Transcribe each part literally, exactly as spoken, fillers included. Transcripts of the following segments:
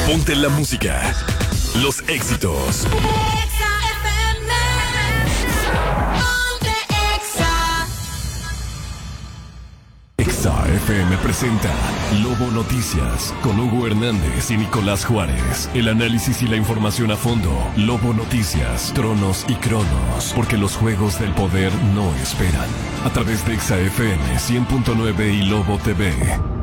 Ponte la música, los éxitos. Exa F M. Ponte Exa. Exa F M presenta Lobo Noticias con Hugo Hernández y Nicolás Juárez. El análisis y la información a fondo. Lobo Noticias, tronos y cronos. Porque los juegos del poder no esperan. A través de Exa F M cien punto nueve y Lobo T V.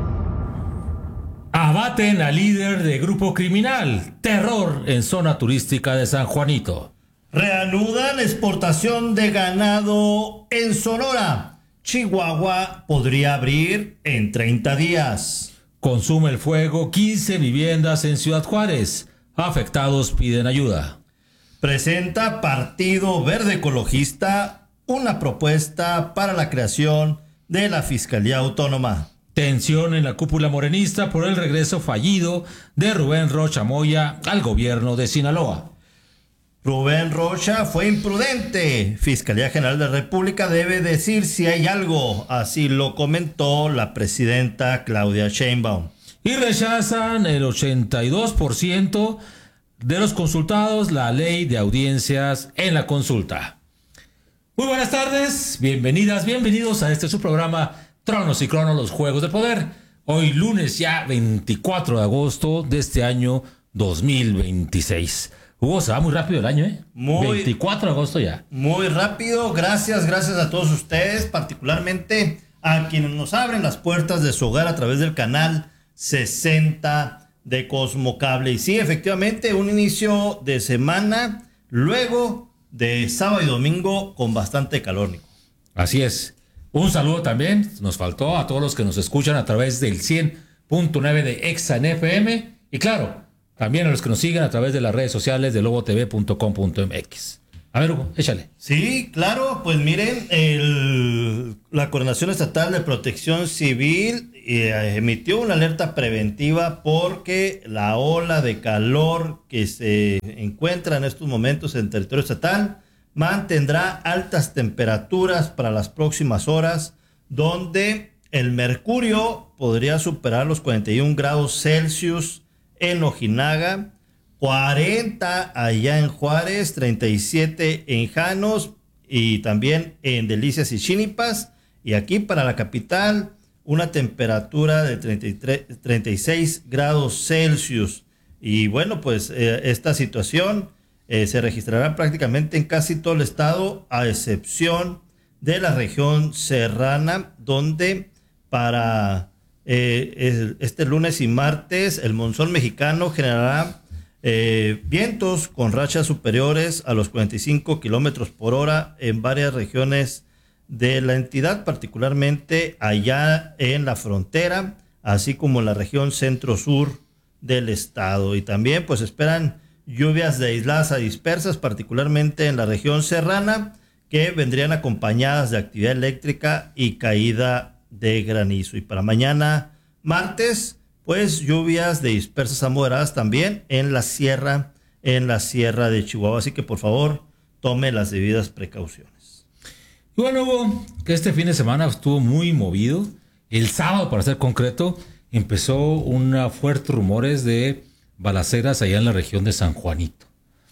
Abaten al líder de grupo criminal. Terror en zona turística de San Juanito. Reanudan exportación de ganado en Sonora. Chihuahua podría abrir en treinta días. Consume el fuego quince viviendas en Ciudad Juárez. Afectados piden ayuda. Presenta Partido Verde Ecologista una propuesta para la creación de la Fiscalía Autónoma. Tensión en la cúpula morenista por el regreso fallido de Rubén Rocha Moya al gobierno de Sinaloa. Rubén Rocha fue imprudente. Fiscalía General de la República debe decir si hay algo. Así lo comentó la presidenta Claudia Sheinbaum. Y rechazan el ochenta y dos por ciento de los consultados la ley de audiencias en la consulta. Muy buenas tardes, bienvenidas, bienvenidos a este su programa Tronos y Cronos, los Juegos de Poder. Hoy lunes ya veinticuatro de agosto de este año dos mil veintiséis. Hugo, se va muy rápido el año, ¿eh? Muy, veinticuatro de agosto ya. Muy rápido, gracias, gracias a todos ustedes, particularmente a quienes nos abren las puertas de su hogar a través del canal sesenta de Cosmo Cable. Y sí, efectivamente, un inicio de semana, luego de sábado y domingo con bastante calor, Nico. Así es. Un saludo también, nos faltó a todos los que nos escuchan a través del cien punto nueve de Exa en F M y claro, también a los que nos siguen a través de las redes sociales de lobo t v punto com punto m x. A ver, Hugo, échale. Sí, claro, pues miren, el, la Coordinación Estatal de Protección Civil eh, emitió una alerta preventiva porque la ola de calor que se encuentra en estos momentos en el territorio estatal mantendrá altas temperaturas para las próximas horas, donde el mercurio podría superar los cuarenta y un grados Celsius en Ojinaga, cuarenta allá en Juárez, treinta y siete en Janos y también en Delicias y Chinipas. Y aquí para la capital, una temperatura de treinta y tres, treinta y seis grados Celsius. Y bueno, pues eh, esta situación Eh, se registrará prácticamente en casi todo el estado, a excepción de la región serrana, donde para eh, el, este lunes y martes el monzón mexicano generará eh, vientos con rachas superiores a los cuarenta y cinco kilómetros por hora en varias regiones de la entidad, particularmente allá en la frontera, así como en la región centro-sur del estado. Y también pues esperan lluvias de aisladas a dispersas, particularmente en la región serrana, que vendrían acompañadas de actividad eléctrica y caída de granizo. Y para mañana, martes, pues lluvias de dispersas a moderadas también en la sierra, en la sierra de Chihuahua. Así que por favor, tome las debidas precauciones. Y bueno, Hugo, que este fin de semana estuvo muy movido. El sábado, para ser concreto, empezó una fuerte rumores de balaceras allá en la región de San Juanito.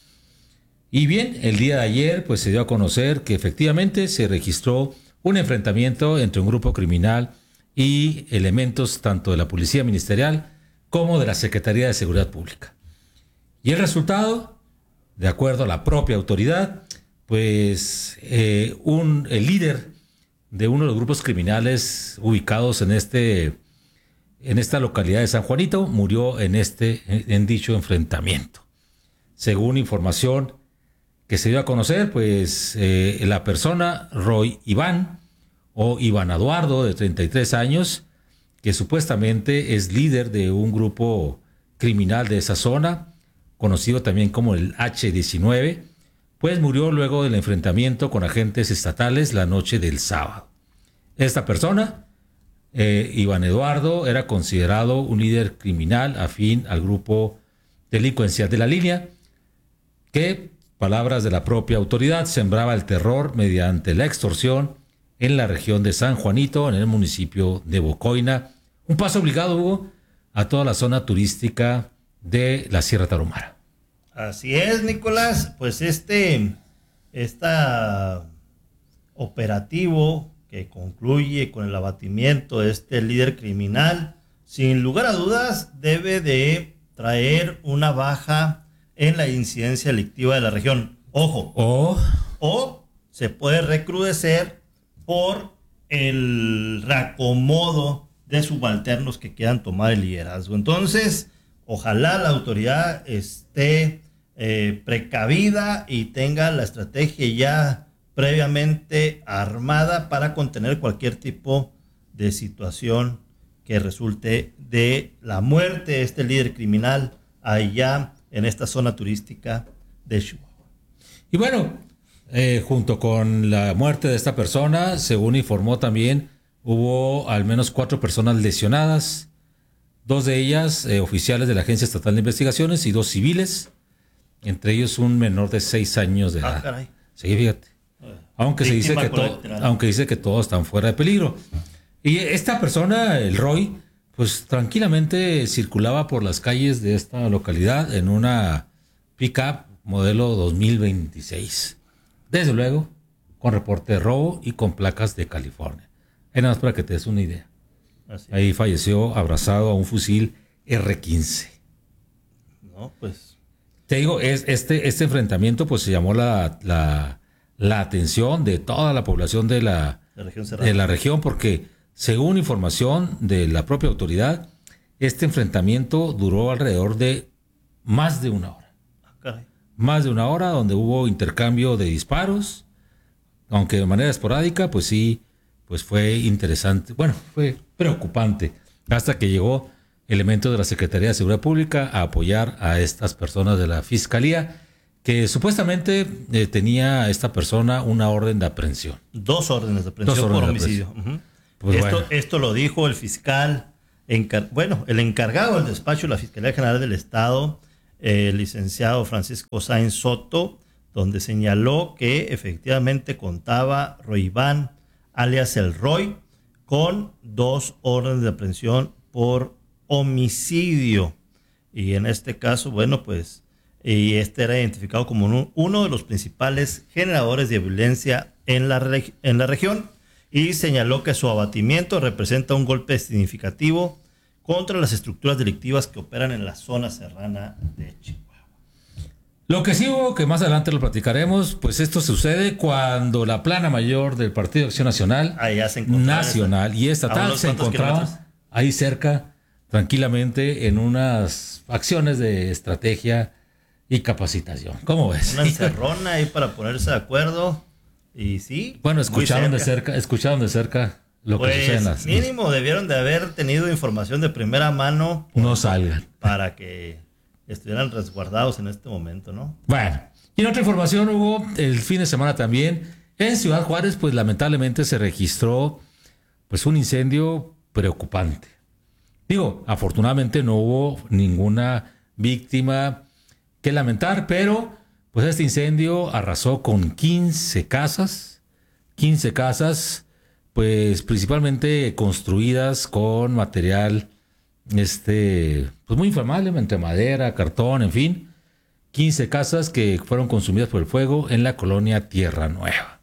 Y bien, el día de ayer pues se dio a conocer que efectivamente se registró un enfrentamiento entre un grupo criminal y elementos tanto de la Policía Ministerial como de la Secretaría de Seguridad Pública. Y el resultado, de acuerdo a la propia autoridad, pues eh, un, el líder de uno de los grupos criminales ubicados en este en esta localidad de San Juanito murió en este en dicho enfrentamiento. Según información que se dio a conocer, pues eh, la persona Roy Iván o Iván Eduardo, de treinta y tres años, que supuestamente es líder de un grupo criminal de esa zona, conocido también como el hache diecinueve, pues murió luego del enfrentamiento con agentes estatales la noche del sábado. Esta persona, Eh, Iván Eduardo, era considerado un líder criminal afín al grupo delincuencial de la línea, que, palabras de la propia autoridad, sembraba el terror mediante la extorsión en la región de San Juanito, en el municipio de Bocoina. Un paso obligado, Hugo, a toda la zona turística de la Sierra Tarahumara. Así es, Nicolás. Pues este, esta operativo que concluye con el abatimiento de este líder criminal, sin lugar a dudas, debe de traer una baja en la incidencia delictiva de la región. Ojo. O, O se puede recrudecer por el reacomodo de subalternos que quieran tomar el liderazgo. Entonces, ojalá la autoridad esté eh, precavida y tenga la estrategia ya previamente armada para contener cualquier tipo de situación que resulte de la muerte de este líder criminal allá en esta zona turística de Chihuahua. y bueno, eh, junto con la muerte de esta persona, según informó también, hubo al menos cuatro personas lesionadas, dos de ellas eh, oficiales de la Agencia Estatal de Investigaciones y dos civiles, entre ellos un menor de seis años de edad. Ah, caray. Sí, fíjate. Aunque se dice Víctima que to- colateral. aunque dice que todos están fuera de peligro. Y esta persona, el Roy, pues tranquilamente circulaba por las calles de esta localidad en una pick-up modelo dos mil veintiséis. Desde luego, con reporte de robo y con placas de California. Ahí nada más para que te des una idea. Así. Ahí falleció abrazado a un fusil erre quince. No, pues Te digo, es, este, este enfrentamiento pues se llamó la, la, la atención de toda la población de la, la región cerrada. de la región, porque según información de la propia autoridad, este enfrentamiento duró alrededor de más de una hora. Ah, caray. Más de una hora donde hubo intercambio de disparos, aunque de manera esporádica, pues sí, pues fue interesante, bueno, fue preocupante, hasta que llegó elementos de la Secretaría de Seguridad Pública a apoyar a estas personas de la Fiscalía, que supuestamente eh, tenía esta persona una orden de aprehensión. Dos órdenes de aprehensión Dos órdenes por de homicidio. Ujú. Pues esto, bueno. esto lo dijo el fiscal, encar- bueno, el encargado del despacho de la Fiscalía General del Estado, eh, el licenciado Francisco Sáenz Soto, donde señaló que efectivamente contaba Roiván, alias el Roy, con dos órdenes de aprehensión por homicidio. Y en este caso, bueno, pues, y este era identificado como uno, uno de los principales generadores de violencia en la, reg- en la región, y señaló que su abatimiento representa un golpe significativo contra las estructuras delictivas que operan en la zona serrana de Chihuahua. Lo que sí hubo, que más adelante lo platicaremos, pues esto sucede cuando la plana mayor del Partido de Acción Nacional, Allá se encontraba nacional y a estatal unos se cuantos encontraban kilómetros. ahí cerca, tranquilamente, en unas acciones de estrategia y capacitación. ¿Cómo ves? Una encerrona ahí para ponerse de acuerdo. Y sí. Bueno, muy escucharon de cerca. cerca, escucharon de cerca lo que sucede en Pues las... mínimo debieron de haber tenido información de primera mano No salgan. para que estuvieran resguardados en este momento, ¿no? Bueno, y en otra información, Hugo, el fin de semana también, en Ciudad Juárez, pues lamentablemente se registró pues un incendio preocupante. Digo, afortunadamente no hubo ninguna víctima que lamentar, pero pues este incendio arrasó con quince casas, quince casas, pues principalmente construidas con material este pues muy inflamable, entre madera, cartón, en fin, quince casas que fueron consumidas por el fuego en la colonia Tierra Nueva.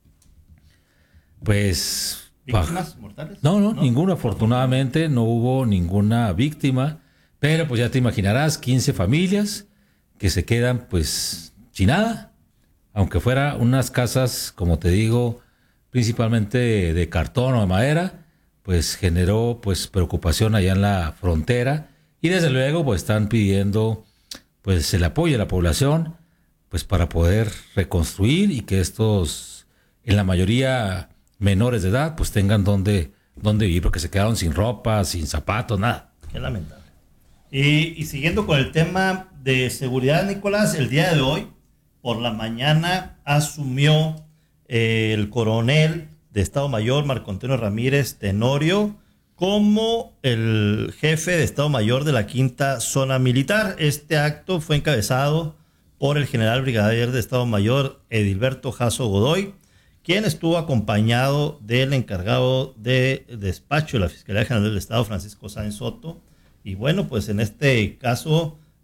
Pues ¿Víctimas mortales? no, no, ninguno, afortunadamente no hubo ninguna víctima, pero pues ya te imaginarás, quince familias que se quedan pues sin nada, aunque fuera unas casas, como te digo, principalmente de, de cartón o de madera, pues generó pues preocupación allá en la frontera, y desde luego pues están pidiendo pues el apoyo de la población pues para poder reconstruir y que estos, en la mayoría menores de edad, pues tengan donde, donde vivir, porque se quedaron sin ropa, sin zapatos, nada. Qué lamentable. Y, y siguiendo con el tema de seguridad, Nicolás, el día de hoy, por la mañana, asumió eh, el coronel de Estado Mayor, Marco Antonio Ramírez Tenorio, como el jefe de Estado Mayor de la Quinta Zona Militar. Este acto fue encabezado por el general brigadier de Estado Mayor, Edilberto Jasso Godoy, quien estuvo acompañado del encargado de despacho de la Fiscalía General del Estado, Francisco Sáenz Soto. Y bueno, pues en este caso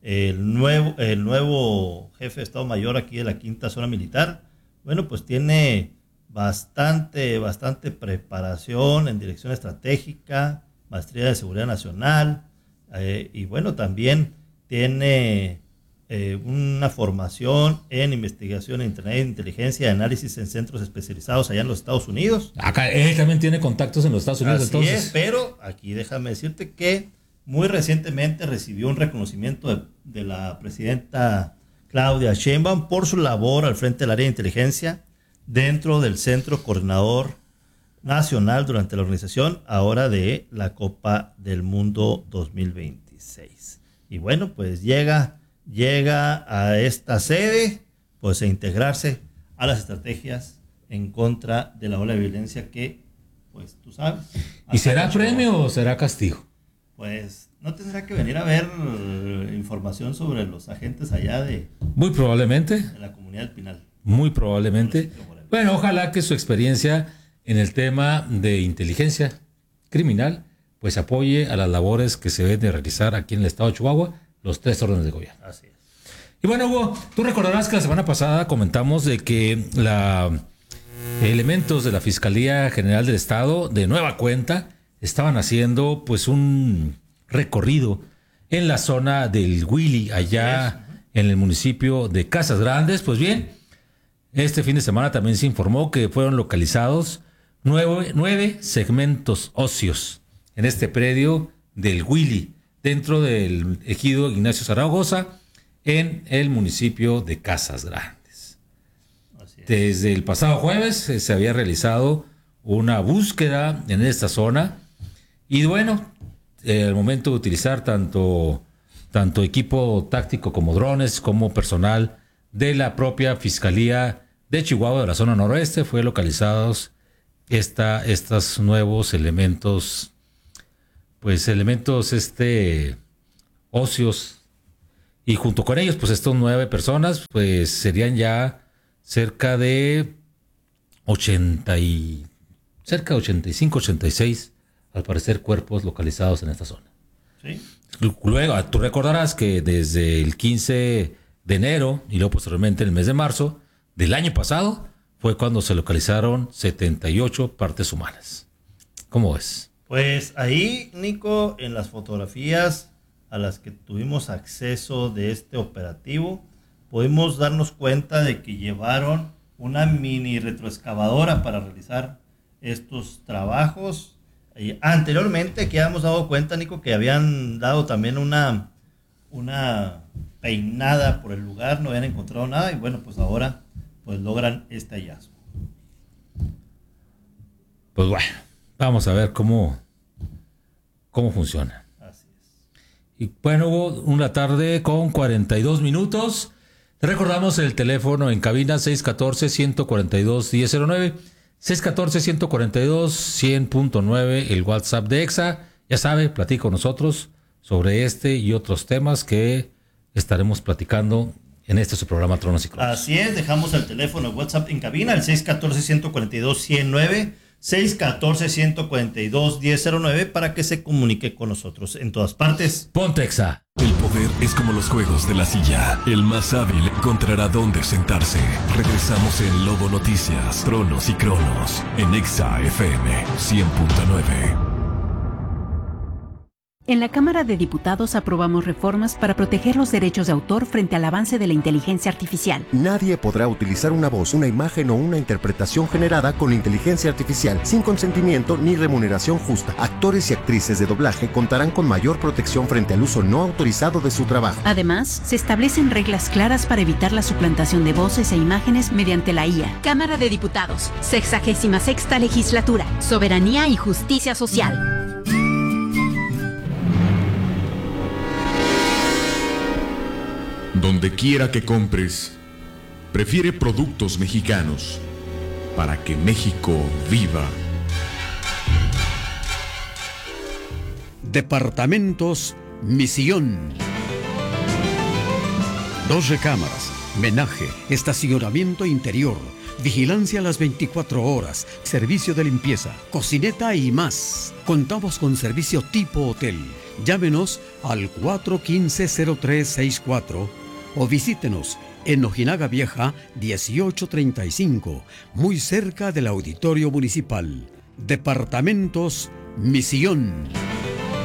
el nuevo, el nuevo jefe de Estado Mayor aquí de la quinta zona militar, bueno, pues tiene bastante, bastante preparación en dirección estratégica, maestría de seguridad nacional, eh, y bueno, también tiene eh, una formación en investigación en Internet, inteligencia y análisis en centros especializados allá en los Estados Unidos. Acá él también tiene contactos en los Estados Unidos. Así entonces. es, pero aquí déjame decirte que muy recientemente recibió un reconocimiento de, de la presidenta Claudia Sheinbaum por su labor al frente del área de inteligencia dentro del Centro Coordinador Nacional durante la organización ahora de la Copa del Mundo dos mil veintiséis. Y bueno, pues llega, llega a esta sede pues a integrarse a las estrategias en contra de la ola de violencia que, pues tú sabes. ¿Y será premio o será castigo? Pues no tendrá que venir a ver eh, información sobre los agentes allá de, Muy probablemente. de la comunidad del Pinal. Muy probablemente. Bueno, ojalá que su experiencia en el tema de inteligencia criminal pues apoye a las labores que se deben de realizar aquí en el estado de Chihuahua, los tres órdenes de gobierno. Así es. Y bueno, Hugo, tú recordarás que la semana pasada comentamos de que la elementos de la Fiscalía General del Estado, de nueva cuenta, estaban haciendo pues un recorrido en la zona del Huili, allá en el municipio de Casas Grandes. Pues bien, este fin de semana también se informó que fueron localizados nueve, nueve segmentos óseos en este predio del Huili, dentro del ejido Ignacio Zaragoza, en el municipio de Casas Grandes. Desde el pasado jueves eh, se había realizado una búsqueda en esta zona y bueno, eh, al momento de utilizar tanto, tanto equipo táctico como drones, como personal de la propia Fiscalía de Chihuahua de la zona noroeste, fue localizados esta, estos nuevos elementos, pues elementos este óseos, y junto con ellos, pues estos nueve personas, pues serían ya cerca de ochenta y cerca de ochenta y cinco, ochenta y seis, al parecer, cuerpos localizados en esta zona. Sí. Luego, tú recordarás que desde el quince de enero y luego posteriormente en el mes de marzo del año pasado fue cuando se localizaron setenta y ocho partes humanas. ¿Cómo ves? Pues ahí, Nico, en las fotografías a las que tuvimos acceso de este operativo, pudimos darnos cuenta de que llevaron una mini retroexcavadora para realizar estos trabajos. Y anteriormente, que ya hemos dado cuenta, Nico, que habían dado también una, una peinada por el lugar, no habían encontrado nada, y bueno, pues ahora pues logran este hallazgo. Pues bueno, vamos a ver cómo, cómo funciona. Así es. Y bueno, hubo una tarde con cuarenta y dos minutos. Te recordamos el teléfono en cabina seis uno cuatro, uno cuatro dos, uno cero cero nueve, seis uno cuatro, uno cuatro dos, cien punto nueve, el WhatsApp de EXA. Ya sabe, platica con nosotros sobre este y otros temas que estaremos platicando en este su programa Tronos y Cronos. Así es, dejamos el teléfono de WhatsApp en cabina, el seis uno cuatro, uno cuatro dos, cien nueve, seis uno cuatro, uno cuatro dos, uno cero cero nueve, para que se comunique con nosotros en todas partes. Ponte EXA. El poder es como los juegos de la silla. El más hábil encontrará dónde sentarse. Regresamos en Lobo Noticias, Tronos y Cronos, en EXA F M cien punto nueve. En la Cámara de Diputados aprobamos reformas para proteger los derechos de autor frente al avance de la inteligencia artificial. Nadie podrá utilizar una voz, una imagen o una interpretación generada con inteligencia artificial sin consentimiento ni remuneración justa. Actores y actrices de doblaje contarán con mayor protección frente al uso no autorizado de su trabajo. Además, se establecen reglas claras para evitar la suplantación de voces e imágenes mediante la I A. Cámara de Diputados, sexagésima sexta legislatura, soberanía y justicia social. Donde quiera que compres, prefiere productos mexicanos para que México viva. Departamentos Misión. Dos recámaras, menaje, estacionamiento interior, Vigilancia a las veinticuatro horas, servicio de limpieza, cocineta y más. Contamos con servicio tipo hotel. Llámenos al cuatro uno cinco, cero tres seis cuatro o visítenos en Ojinaga Vieja dieciocho treinta y cinco, muy cerca del Auditorio Municipal. Departamentos Misión.